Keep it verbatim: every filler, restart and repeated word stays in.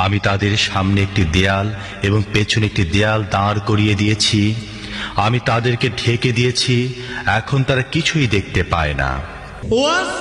আমি তাদের সামনে একটি দেয়াল এবং পেছনে একটি দেয়াল দাঁড় করিয়ে দিয়েছি। আমি তাদেরকে ঢেকে দিয়েছি, এখন তারা কিছুই দেখতে পায় না।